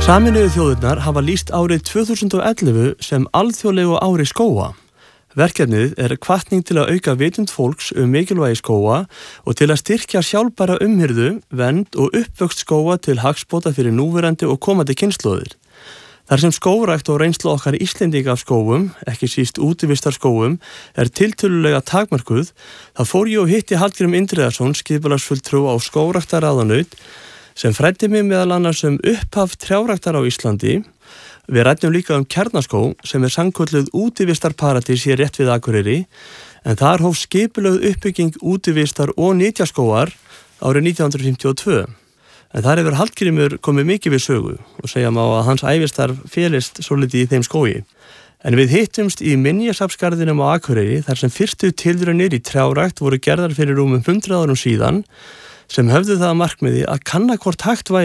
Sameinuðu þjóðirnar hafa lýst árið 2011 sem alþjóðlegu ári skóga. Verkefnið hvatning til að auka vitund fólks mikilvægi skóga og til að styrkja sjálfbæra umhirðu, vernd og uppvöxt skóga til hagsbóta fyrir núverandi og komandi kynslóðir. Þar sem skógrækt og reynslu okkar Íslendinga af skógum, ekki síst útivistarskógum, tiltölulega takmarkuð, þá fór ég og hitti Hallgrím Indriðason, skipulagsfulltrúa á skógræktarráðanaut, sem fræddi mig meðal annars upphaf trjáræktar á Íslandi. Við ræddum líka Kjarnaskóg sem sannkölluð útivistarparadís hér rétt við Akureyri, en þar hóf skipulögð uppbygging útivistar og nytjaskógar árið 1952. En þar hefur Hallgrímur komið mikið við sögu og segja má að hans ævistarf felist svolítið í þeim skógi. En við hittumst í Minjasafnsgarðinum á Akureyri þar sem fyrstu tilraunir í trjárækt voru gerðar fyrir rúmum 100 árum síðan, sem höfðu það að markmiði að kanna hvort hægt væri